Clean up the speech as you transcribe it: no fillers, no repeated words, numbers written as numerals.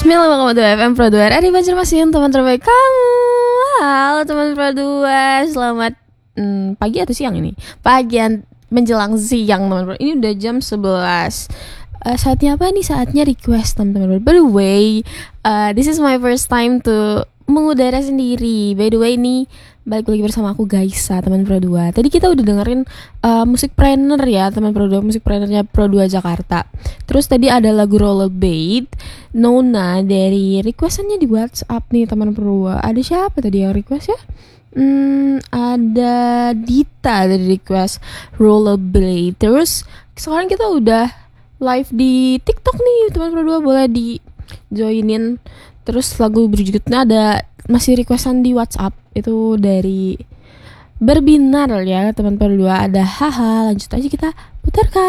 96,2 FM Pro 2 RRI Banjarmasin, teman terbaik kamu. Halo teman Pro 2, selamat pagi atau siang ini? Pagian menjelang siang teman Pro. Ini udah jam 11. Saatnya apa nih? Saatnya request teman-teman. By the way, this is my first time to mengudara sendiri. By the way, ini balik lagi bersama aku Gaisa, teman Pro 2. Tadi kita udah dengerin Musikpreneur ya, teman Pro 2, Musikpreneurnya Pro 2 Jakarta. Terus tadi ada lagu Rollerblade Nona dari requestannya di WhatsApp nih, teman Pro 2. Ada siapa tadi yang request ya? Ada Dita dari request Rollerblade. Terus sekarang kita udah live di TikTok nih, teman Pro 2, boleh di joinin. Terus lagu berikutnya ada masih requestan di WhatsApp, itu dari Berbinar ya, teman Pro 2. Ada haha, lanjut aja kita putarkan.